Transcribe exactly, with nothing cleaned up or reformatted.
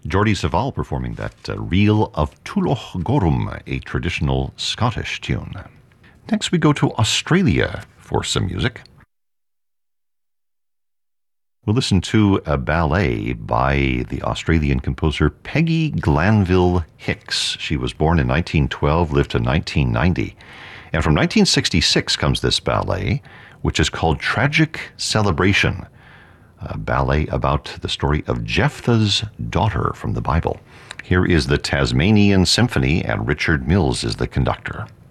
Geordie Saval performing that uh, Reel of Tulloch Gorum, a traditional Scottish tune. Next we go to Australia for some music. We'll listen to a ballet by the Australian composer Peggy Glanville Hicks. She was born in nineteen twelve, lived to nineteen ninety. And from nineteen sixty-six comes this ballet, which is called Tragic Celebration, a ballet about the story of Jephthah's daughter from the Bible. Here is the Tasmanian Symphony, and Richard Mills is the conductor.